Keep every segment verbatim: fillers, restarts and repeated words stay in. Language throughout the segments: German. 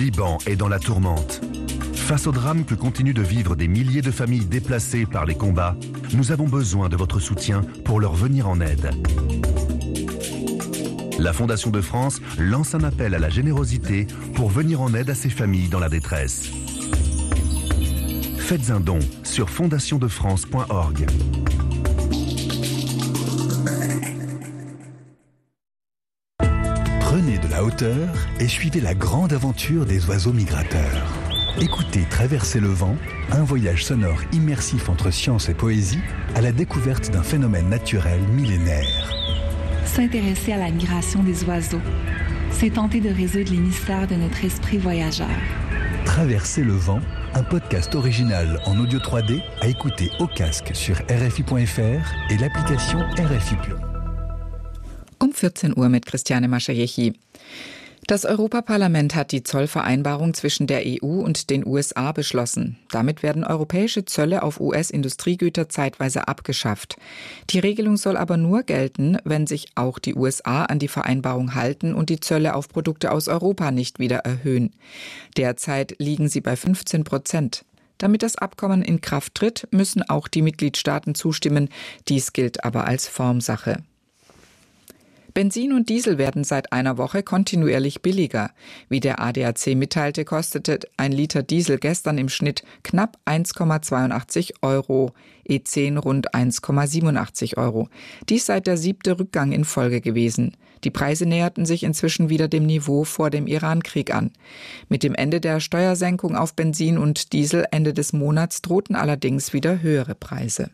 Liban est dans la tourmente. Face au drame que continuent de vivre des milliers de familles déplacées par les combats, nous avons besoin de votre soutien pour leur venir en aide. La Fondation de France lance un appel à la générosité pour venir en aide à ces familles dans la détresse. Faites un don sur fondation de france point org. Prenez de la hauteur et suivez la grande aventure des oiseaux migrateurs. Écoutez Traverser le vent, un voyage sonore immersif entre science et poésie à la découverte d'un phénomène naturel millénaire. S'intéresser à la migration des oiseaux, c'est tenter de résoudre les mystères de notre esprit voyageur. Traverser le vent, un podcast original en audio trois D à écouter au casque sur R F I point F R et l'application R F I Plus. Um vierzehn Uhr mit Christiane Maschajechi. Das Europaparlament hat die Zollvereinbarung zwischen der E U und den U S A beschlossen. Damit werden europäische Zölle auf U S-Industriegüter zeitweise abgeschafft. Die Regelung soll aber nur gelten, wenn sich auch die U S A an die Vereinbarung halten und die Zölle auf Produkte aus Europa nicht wieder erhöhen. Derzeit liegen sie bei fünfzehn Prozent. Damit das Abkommen in Kraft tritt, müssen auch die Mitgliedstaaten zustimmen. Dies gilt aber als Formsache. Benzin und Diesel werden seit einer Woche kontinuierlich billiger. Wie der A D A C mitteilte, kostete ein Liter Diesel gestern im Schnitt knapp eins Komma zweiundachtzig Euro, E zehn rund eins Komma siebenundachtzig Euro. Dies sei der siebte Rückgang in Folge gewesen. Die Preise näherten sich inzwischen wieder dem Niveau vor dem Iran-Krieg an. Mit dem Ende der Steuersenkung auf Benzin und Diesel Ende des Monats drohten allerdings wieder höhere Preise.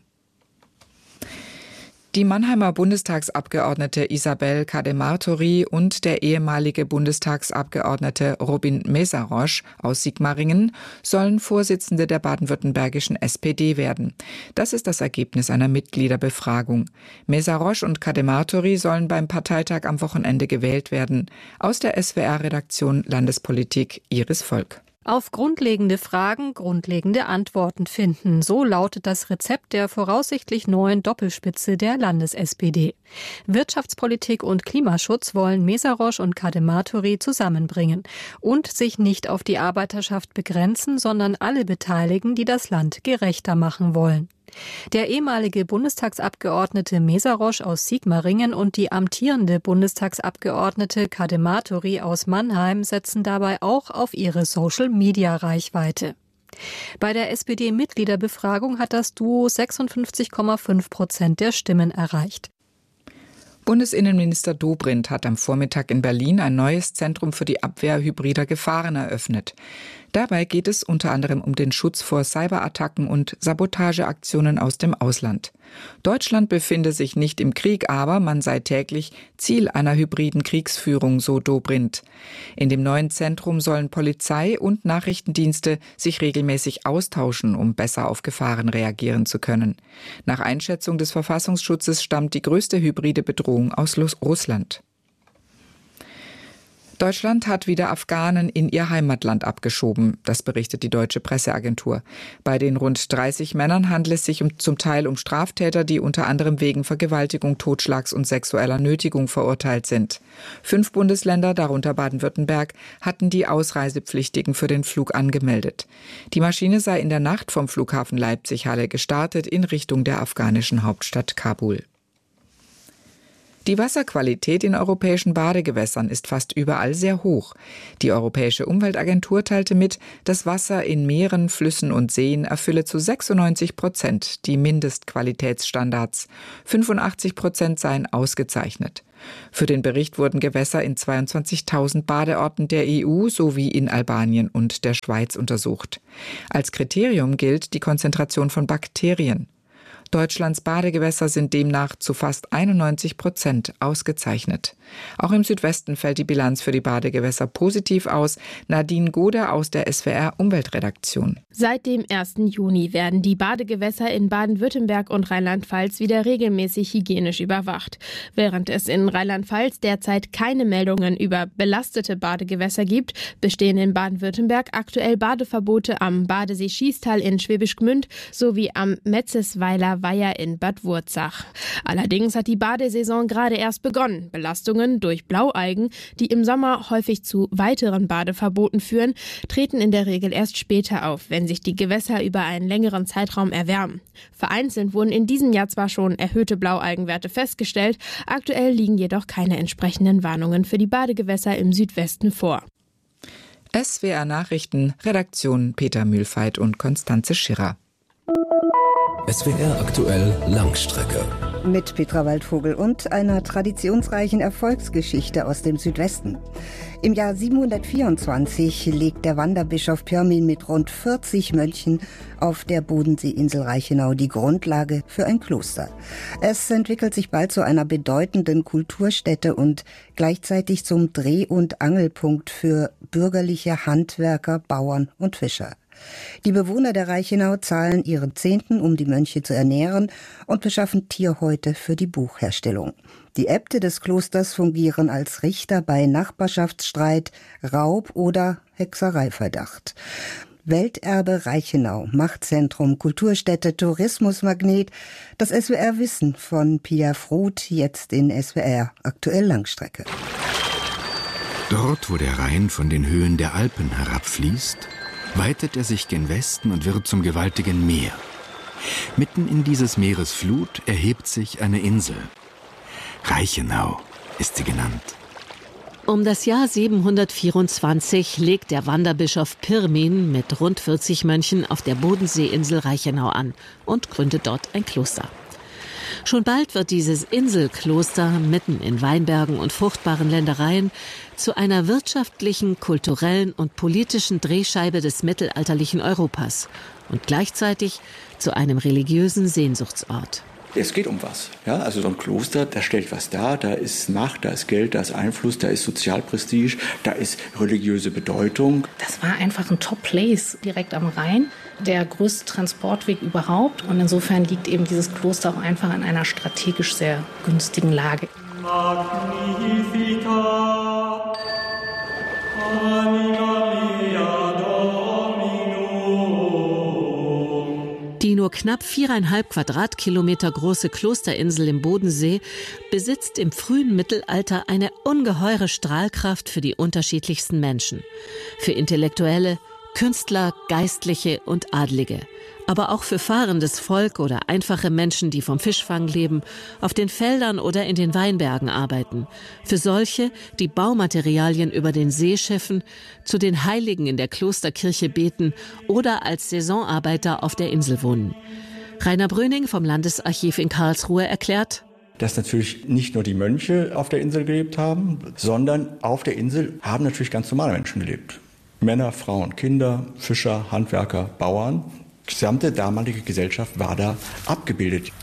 Die Mannheimer Bundestagsabgeordnete Isabel Cademartori und der ehemalige Bundestagsabgeordnete Robin Mészáros aus Sigmaringen sollen Vorsitzende der baden-württembergischen S P D werden. Das ist das Ergebnis einer Mitgliederbefragung. Mészáros und Cademartori sollen beim Parteitag am Wochenende gewählt werden. Aus der S W R-Redaktion Landespolitik Iris Volk. Auf grundlegende Fragen grundlegende Antworten finden. So lautet das Rezept der voraussichtlich neuen Doppelspitze der Landes-S P D. Wirtschaftspolitik und Klimaschutz wollen Mészáros und Cademartori zusammenbringen und sich nicht auf die Arbeiterschaft begrenzen, sondern alle beteiligen, die das Land gerechter machen wollen. Der ehemalige Bundestagsabgeordnete Mészáros aus Sigmaringen und die amtierende Bundestagsabgeordnete Cademartori aus Mannheim setzen dabei auch auf ihre Social-Media-Reichweite. Bei der S P D-Mitgliederbefragung hat das Duo sechsundfünfzig Komma fünf Prozent der Stimmen erreicht. Bundesinnenminister Dobrindt hat am Vormittag in Berlin ein neues Zentrum für die Abwehr hybrider Gefahren eröffnet. Dabei geht es unter anderem um den Schutz vor Cyberattacken und Sabotageaktionen aus dem Ausland. Deutschland befinde sich nicht im Krieg, aber man sei täglich Ziel einer hybriden Kriegsführung, so Dobrindt. In dem neuen Zentrum sollen Polizei und Nachrichtendienste sich regelmäßig austauschen, um besser auf Gefahren reagieren zu können. Nach Einschätzung des Verfassungsschutzes stammt die größte hybride Bedrohung aus Russland. Deutschland hat wieder Afghanen in ihr Heimatland abgeschoben, das berichtet die deutsche Presseagentur. Bei den rund dreißig Männern handelt es sich um, zum Teil um Straftäter, die unter anderem wegen Vergewaltigung, Totschlags und sexueller Nötigung verurteilt sind. Fünf Bundesländer, darunter Baden-Württemberg, hatten die Ausreisepflichtigen für den Flug angemeldet. Die Maschine sei in der Nacht vom Flughafen Leipzig-Halle gestartet in Richtung der afghanischen Hauptstadt Kabul. Die Wasserqualität in europäischen Badegewässern ist fast überall sehr hoch. Die Europäische Umweltagentur teilte mit, das Wasser in Meeren, Flüssen und Seen erfülle zu sechsundneunzig Prozent die Mindestqualitätsstandards. fünfundachtzig Prozent seien ausgezeichnet. Für den Bericht wurden Gewässer in zweiundzwanzigtausend Badeorten der E U sowie in Albanien und der Schweiz untersucht. Als Kriterium gilt die Konzentration von Bakterien. Deutschlands Badegewässer sind demnach zu fast einundneunzig Prozent ausgezeichnet. Auch im Südwesten fällt die Bilanz für die Badegewässer positiv aus. Nadine Goder aus der S W R-Umweltredaktion. Seit dem ersten Juni werden die Badegewässer in Baden-Württemberg und Rheinland-Pfalz wieder regelmäßig hygienisch überwacht. Während es in Rheinland-Pfalz derzeit keine Meldungen über belastete Badegewässer gibt, bestehen in Baden-Württemberg aktuell Badeverbote am Badesee Schiestal in Schwäbisch Gmünd sowie am Metzesweiler Reichenauer Weiher in Bad Wurzach. Allerdings hat die Badesaison gerade erst begonnen. Belastungen durch Blaualgen, die im Sommer häufig zu weiteren Badeverboten führen, treten in der Regel erst später auf, wenn sich die Gewässer über einen längeren Zeitraum erwärmen. Vereinzelt wurden in diesem Jahr zwar schon erhöhte Blaualgenwerte festgestellt, aktuell liegen jedoch keine entsprechenden Warnungen für die Badegewässer im Südwesten vor. S W R Nachrichten, Redaktion Peter Mühlfeit und Konstanze Schirrer. S W R aktuell Langstrecke. Mit Petra Waldvogel und einer traditionsreichen Erfolgsgeschichte aus dem Südwesten. Im Jahr siebenhundertvierundzwanzig legt der Wanderbischof Pirmin mit rund vierzig Mönchen auf der Bodenseeinsel Reichenau die Grundlage für ein Kloster. Es entwickelt sich bald zu einer bedeutenden Kulturstätte und gleichzeitig zum Dreh- und Angelpunkt für bürgerliche Handwerker, Bauern und Fischer. Die Bewohner der Reichenau zahlen ihren Zehnten, um die Mönche zu ernähren, und beschaffen Tierhäute für die Buchherstellung. Die Äbte des Klosters fungieren als Richter bei Nachbarschaftsstreit, Raub oder Hexereiverdacht. Welterbe Reichenau, Machtzentrum, Kulturstätte, Tourismusmagnet. Das S W R Wissen von Pia Froth, jetzt in S W R aktuell Langstrecke. Dort, wo der Rhein von den Höhen der Alpen herabfließt, weitet er sich gen Westen und wird zum gewaltigen Meer. Mitten in dieses Meeres Flut erhebt sich eine Insel. Reichenau ist sie genannt. Um das Jahr siebenhundertvierundzwanzig legt der Wanderbischof Pirmin mit rund vierzig Mönchen auf der Bodenseeinsel Reichenau an und gründet dort ein Kloster. Schon bald wird dieses Inselkloster mitten in Weinbergen und fruchtbaren Ländereien zu einer wirtschaftlichen, kulturellen und politischen Drehscheibe des mittelalterlichen Europas und gleichzeitig zu einem religiösen Sehnsuchtsort. Es geht um was. Ja, also so ein Kloster, da stellt was dar, da ist Macht, da ist Geld, da ist Einfluss, da ist Sozialprestige, da ist religiöse Bedeutung. Das war einfach ein Top-Place direkt am Rhein, der größte Transportweg überhaupt. Und insofern liegt eben dieses Kloster auch einfach in einer strategisch sehr günstigen Lage. Magnificat, Die nur knapp viereinhalb Quadratkilometer große Klosterinsel im Bodensee besitzt im frühen Mittelalter eine ungeheure Strahlkraft für die unterschiedlichsten Menschen. Für Intellektuelle, Künstler, Geistliche und Adlige. Aber auch für fahrendes Volk oder einfache Menschen, die vom Fischfang leben, auf den Feldern oder in den Weinbergen arbeiten. Für solche, die Baumaterialien über den See schiffen, zu den Heiligen in der Klosterkirche beten oder als Saisonarbeiter auf der Insel wohnen. Rainer Bröning vom Landesarchiv in Karlsruhe erklärt: Dass natürlich nicht nur die Mönche auf der Insel gelebt haben, sondern auf der Insel haben natürlich ganz normale Menschen gelebt. Männer, Frauen, Kinder, Fischer, Handwerker, Bauern. Die gesamte damalige Gesellschaft war da abgebildet.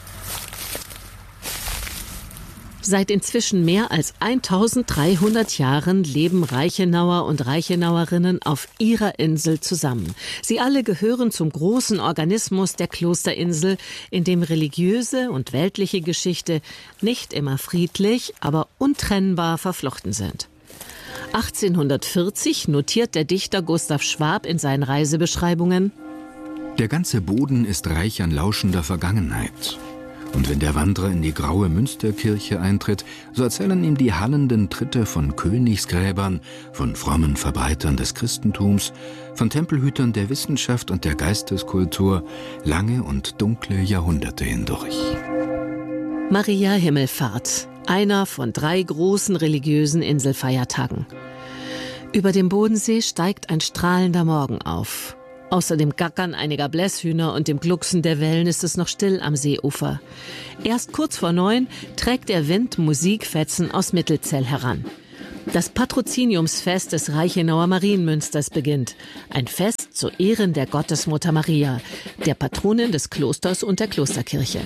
Seit inzwischen mehr als eintausenddreihundert Jahren leben Reichenauer und Reichenauerinnen auf ihrer Insel zusammen. Sie alle gehören zum großen Organismus der Klosterinsel, in dem religiöse und weltliche Geschichte nicht immer friedlich, aber untrennbar verflochten sind. achtzehnhundertvierzig notiert der Dichter Gustav Schwab in seinen Reisebeschreibungen: Der ganze Boden ist reich an lauschender Vergangenheit. Und wenn der Wanderer in die graue Münsterkirche eintritt, so erzählen ihm die hallenden Tritte von Königsgräbern, von frommen Verbreitern des Christentums, von Tempelhütern der Wissenschaft und der Geisteskultur lange und dunkle Jahrhunderte hindurch. Maria Himmelfahrt, einer von drei großen religiösen Inselfeiertagen. Über dem Bodensee steigt ein strahlender Morgen auf. Außer dem Gackern einiger Blässhühner und dem Glucksen der Wellen ist es noch still am Seeufer. Erst kurz vor neun trägt der Wind Musikfetzen aus Mittelzell heran. Das Patroziniumsfest des Reichenauer Marienmünsters beginnt. Ein Fest zu Ehren der Gottesmutter Maria, der Patronin des Klosters und der Klosterkirche.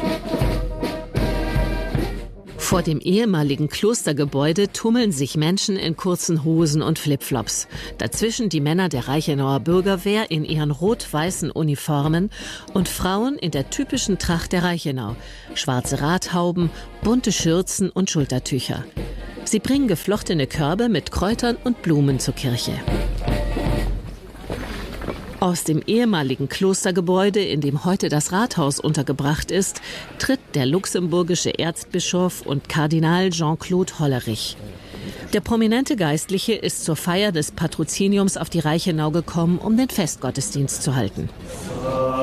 Vor dem ehemaligen Klostergebäude tummeln sich Menschen in kurzen Hosen und Flipflops. Dazwischen die Männer der Reichenauer Bürgerwehr in ihren rot-weißen Uniformen und Frauen in der typischen Tracht der Reichenau. Schwarze Radhauben, bunte Schürzen und Schultertücher. Sie bringen geflochtene Körbe mit Kräutern und Blumen zur Kirche. Aus dem ehemaligen Klostergebäude, in dem heute das Rathaus untergebracht ist, tritt der luxemburgische Erzbischof und Kardinal Jean-Claude Hollerich. Der prominente Geistliche ist zur Feier des Patroziniums auf die Reichenau gekommen, um den Festgottesdienst zu halten.